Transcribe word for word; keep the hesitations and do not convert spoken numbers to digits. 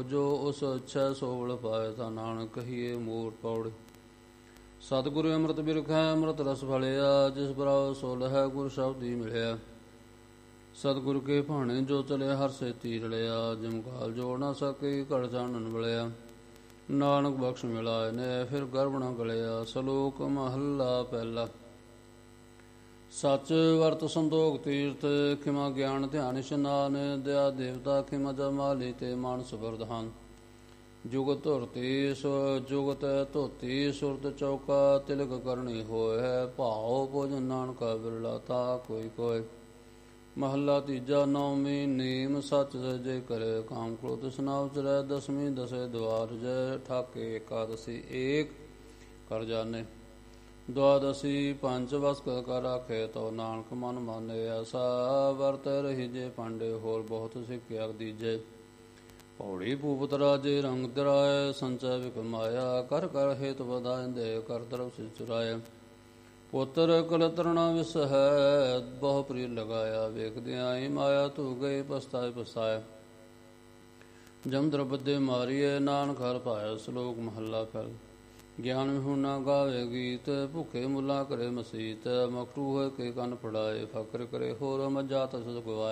ਜੋ ਉਸ ਅੱਛਾ ਸੋਵਲ ਪਾਏ ਤਾਂ ਨਾਨਕ ਕਹੀਏ ਮੂਰ ਪੌੜੀ। ਸਤਿਗੁਰੂ ਅੰਮ੍ਰਿਤ ਬਿਰਖੈ ਅੰਮ੍ਰਿਤ ਰਸ ਫਲਿਆ, ਜਿਸ ਬਰਾਉ ਸੋ ਲਹੈ ਗੁਰ ਸ਼ਬਦੀ ਮਿਲਿਆ। ਸਤਿਗੁਰੂ ਕੇ ਭਾਣੇ ਜੋ ਚਲੇ ਹਰ ਸੇ ਤੀਰ ਲਿਆ, ਜਿਮ ਕਾਲ ਜੋੜ ਨਾ ਸਕੇ ਘੜ ਚਾਨਣ ਬਲਿਆ। ਨਾਨਕ ਬਖਸ਼ ਮਿਲਾਏ ਨੇ ਫਿਰ ਗਰਭ ਨਾ ਗਲਿਆ। ਸਲੋਕ ਮਹੱਲਾ ਪਹਿਲਾ। ਸੱਚ ਵਰਤ ਸੰਤੋਖ ਤੀਰਥ, ਖਿਮਾ ਗਿਆਨ ਧਿਆਨ ਇਸ਼ਨਾਨ। ਦਇਆ ਦੇਵਤਾ ਖਿਮਾ ਜਮਾਲੀ ਤੇ ਮਾਨਸ ਵਰਧਾਨ। ਜੁਗਤ ਧੁਰਤੀ ਜੁਗਤ ਧੋਤੀ, ਸੁਰਤ ਚੌਕਾ ਤਿਲਕ ਕਰਨੀ ਹੋਏ। ਭਾਉ ਭੋਜਨ ਨਾਨਕਾ ਬਿਰਲਾ ਤਾ ਕੋਈ ਕੋਇ। ਮਹੱਲਾ ਤੀਜਾ। ਨੌਵੀਂ ਨੀਮ ਸੱਚ ਜੇ ਕਰੇ, ਕਾਮ ਕ੍ਰੋਧ ਤ੍ਰਿਸ਼ਨਾ ਉਚਰੈ। ਦਸਵੀਂ ਦਸੇ ਦੁਆਰ ਜੈ, ਠਾਕੇ ਏਕਾਦਸੀ ਏਕ ਕਰ ਜਾਣੇ। ਦੁਆਦਸੀ ਪੰਜ ਵਸ ਕਰ ਰਾਖੇ, ਤੋ ਨਾਨਕ ਮਨ ਮਾਨੇ। ਐਸਾ ਵਰਤ ਰਹੀ ਜੇ ਪਾਂਡੇ, ਹੋਰ ਬਹੁਤ ਸਿੱਖਿਆ ਦੀਜੇ। ਪੌੜੀ ਭੂਪਤ ਰਾਜੇ ਰੰਗ ਦਰਾਏ, ਸੰਚੈ ਵਿਖ ਮਾਇਆ। ਕਰ ਕਰ ਹੇਤ ਵਧਾਇੰਦੇ, ਕਰ ਦਰਬ ਸਿ ਚੁਰਾਏ। ਪੁੱਤਰ ਕਲਤਰਣਾ ਵਿਸ ਹੈ, ਬਹੁ ਪ੍ਰਿਯ ਲਗਾਇਆ। ਵੇਖਦਿਆਂ ਹੀ ਮਾਇਆ ਧੂ ਗਈ, ਪਛਤਾਏ ਪਛਤਾਏ। ਜਮ ਦਰਬਦੇ ਮਾਰੀਏ, ਨਾਨਕ ਹਰਿ ਭਾਇਆ। ਸਲੋਕ ਮਹੱਲਾ ਪਹਿਲਾ। ਗਿਆਨ ਵਿਹੂਣਾ ਗਾਵੇ ਗੀਤ, ਭੁੱਖੇ ਮੁੱਲਾ ਕਰੇ ਮਸੀਤ। ਮਕਰੂ ਹੋਏ ਕੇ ਕੰਨ ਫੜਾਏ, ਫਕਰ ਕਰੇ ਹੋਰ ਮੱਝਾ ਤਸ ਗਵਾਏ।